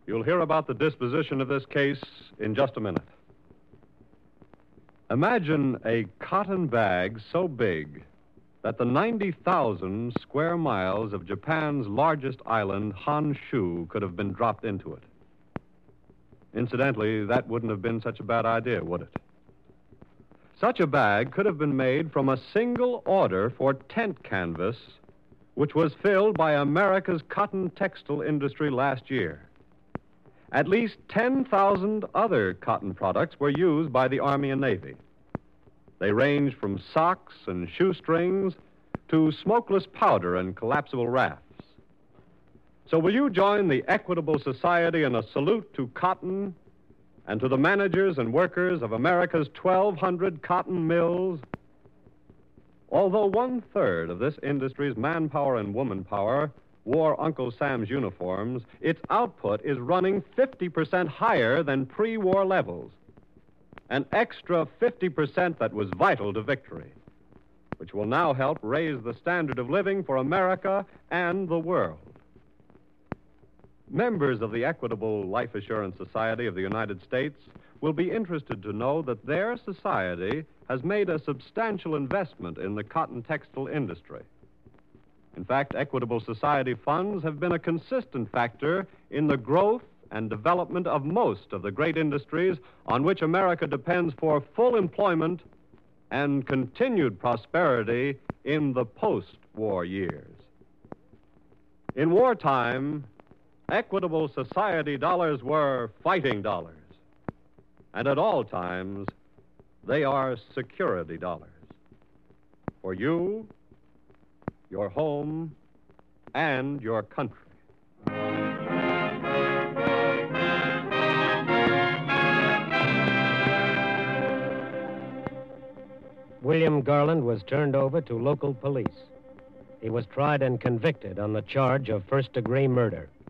You'll hear about the disposition of this case in just a minute. Imagine a cotton bag so big that the 90,000 square miles of Japan's largest island, Honshu, could have been dropped into it. Incidentally, that wouldn't have been such a bad idea, would it? Such a bag could have been made from a single order for tent canvas, which was filled by America's cotton textile industry last year. At least 10,000 other cotton products were used by the Army and Navy. They ranged from socks and shoestrings to smokeless powder and collapsible rafts. So will you join the Equitable Society in a salute to cotton and to the managers and workers of America's 1,200 cotton mills? Although 1/3 of this industry's manpower and womanpower wore Uncle Sam's uniforms, its output is running 50% higher than pre-war levels. An extra 50% that was vital to victory, which will now help raise the standard of living for America and the world. Members of the Equitable Life Assurance Society of the United States will be interested to know that their society has made a substantial investment in the cotton textile industry. In fact, Equitable Society funds have been a consistent factor in the growth and development of most of the great industries on which America depends for full employment and continued prosperity in the post-war years. In wartime, Equitable Society dollars were fighting dollars, and at all times, they are security dollars. For you, your home, and your country. William Garland was turned over to local police. He was tried and convicted on the charge of first-degree murder.